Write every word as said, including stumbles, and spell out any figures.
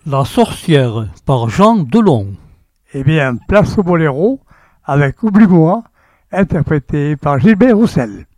La sorcière par Jean Delon. Eh bien, place au boléro avec Oublie-moi, interprété par Gilbert Roussel.